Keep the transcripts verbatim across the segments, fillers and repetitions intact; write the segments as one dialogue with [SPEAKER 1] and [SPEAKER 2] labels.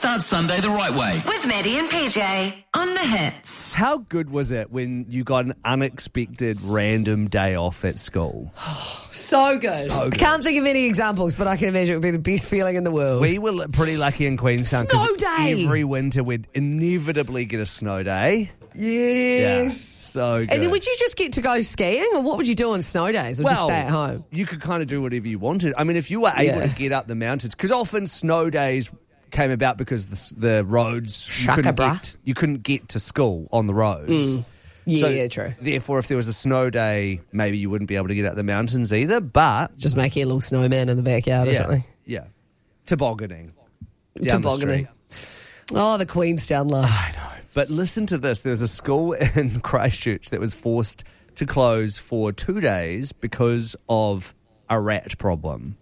[SPEAKER 1] Start Sunday the right way.
[SPEAKER 2] With Maddie and P J on the Hits.
[SPEAKER 3] How good was it when you got an unexpected random day off at school?
[SPEAKER 4] So good.
[SPEAKER 3] So good.
[SPEAKER 4] I can't think of any examples, but I can imagine it would be the best feeling in the world.
[SPEAKER 3] We were pretty lucky in Queenstown. 'cause
[SPEAKER 4] Snow day!
[SPEAKER 3] Every winter we'd inevitably get a snow day.
[SPEAKER 4] Yes.
[SPEAKER 3] Yeah, so good.
[SPEAKER 4] And then would you just get to go skiing, or what would you do on snow days, or just
[SPEAKER 3] Well,
[SPEAKER 4] stay at home?
[SPEAKER 3] You could kind of do whatever you wanted. I mean, if you were able
[SPEAKER 4] Yeah.
[SPEAKER 3] to get up the mountains, because often snow days came about because the, the roads you
[SPEAKER 4] Shaka
[SPEAKER 3] couldn't,
[SPEAKER 4] bra.
[SPEAKER 3] get, you couldn't get to school on the roads.
[SPEAKER 4] Yeah,
[SPEAKER 3] So,
[SPEAKER 4] yeah, true.
[SPEAKER 3] Therefore, if there was a snow day, maybe you wouldn't be able to get up the mountains either. But
[SPEAKER 4] Just making a little snowman in the backyard or
[SPEAKER 3] yeah,
[SPEAKER 4] something.
[SPEAKER 3] yeah, tobogganing down the
[SPEAKER 4] Tobogganing.
[SPEAKER 3] street.
[SPEAKER 4] Oh, the Queenstown love.
[SPEAKER 3] I know. But listen to this. There's a school in Christchurch that was forced to close for two days because of a rat problem.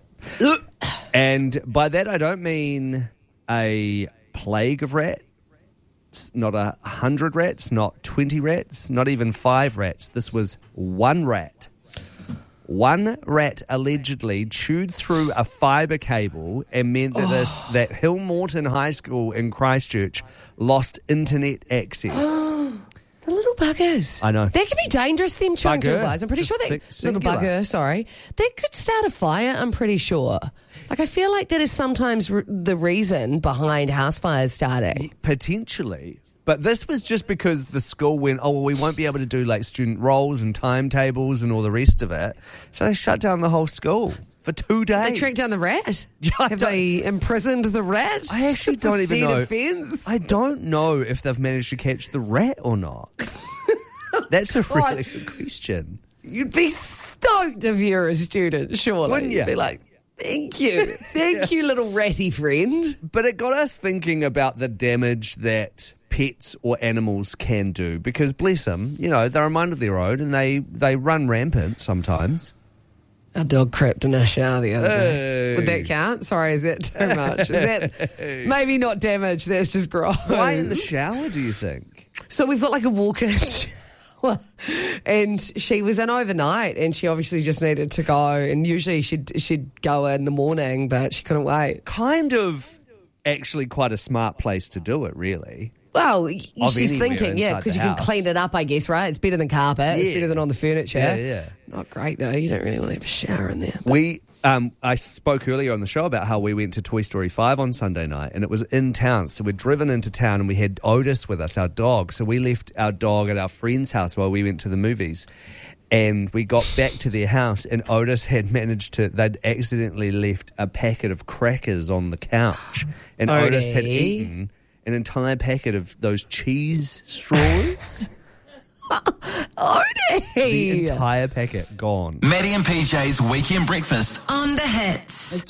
[SPEAKER 3] And by that, I don't mean a plague of rats, not a hundred rats, not twenty rats, not even five rats. This was one rat. One rat allegedly chewed through a fibre cable and meant that this that Hill Morton High School in Christchurch lost internet access.
[SPEAKER 4] The little buggers.
[SPEAKER 3] I know.
[SPEAKER 4] That could be dangerous, them chewing through
[SPEAKER 3] Bugger.
[SPEAKER 4] wires. I'm pretty
[SPEAKER 3] Just
[SPEAKER 4] sure that
[SPEAKER 3] sing-
[SPEAKER 4] little
[SPEAKER 3] singular.
[SPEAKER 4] bugger, sorry, that could start a fire, I'm pretty sure. Like, I feel like that is sometimes r- the reason behind house fires starting.
[SPEAKER 3] Potentially. But this was just because the school went, oh, well, we won't be able to do like student roles and timetables and all the rest of it. So they shut down the whole school for two days.
[SPEAKER 4] They tracked down the rat?
[SPEAKER 3] I
[SPEAKER 4] Have
[SPEAKER 3] don't-
[SPEAKER 4] they imprisoned the rat?
[SPEAKER 3] I actually don't even
[SPEAKER 4] Said
[SPEAKER 3] know.
[SPEAKER 4] offence?
[SPEAKER 3] I don't know if they've managed to catch the rat or not. That's a really good question.
[SPEAKER 4] You'd be stoked if you're a student, surely.
[SPEAKER 3] Wouldn't you?
[SPEAKER 4] You'd be like, thank you. Thank you, little ratty friend.
[SPEAKER 3] But it got us thinking about the damage that pets or animals can do because, bless them, you know, they're a mind of their own and they, they run rampant sometimes.
[SPEAKER 4] Our dog crapped in our shower the other day.
[SPEAKER 3] Hey.
[SPEAKER 4] Would that count? Sorry, is that too much? Is that maybe not damage? That's just gross.
[SPEAKER 3] Why in the shower, do you think?
[SPEAKER 4] So we've got like a walk-in shower, and she was in overnight, and she obviously just needed to go. And usually she'd she'd go in the morning, but she couldn't wait.
[SPEAKER 3] Kind of actually quite a smart place to do it, really.
[SPEAKER 4] Well,
[SPEAKER 3] Of
[SPEAKER 4] she's
[SPEAKER 3] anywhere
[SPEAKER 4] thinking, yeah,
[SPEAKER 3] inside
[SPEAKER 4] because
[SPEAKER 3] the
[SPEAKER 4] you can
[SPEAKER 3] house.
[SPEAKER 4] clean it up, I guess, right? It's better than carpet. It's
[SPEAKER 3] Yeah.
[SPEAKER 4] better than on the furniture.
[SPEAKER 3] Yeah, yeah.
[SPEAKER 4] Not great, though. You don't really want to have a shower in there.
[SPEAKER 3] We, um, I spoke earlier on the show about how we went to Toy Story five on Sunday night, and it was in town. So we'd driven into town, and we had Otis with us, our dog. So we left our dog at our friend's house while we went to the movies. And we got back to their house, and Otis had managed to, they'd accidentally left a packet of crackers on the couch. And Otis had
[SPEAKER 4] Odie.
[SPEAKER 3] eaten an entire packet of those cheese straws.
[SPEAKER 4] Odie!
[SPEAKER 3] The entire packet gone.
[SPEAKER 1] Maddie and P J's Weekend Breakfast.
[SPEAKER 2] On the Hits.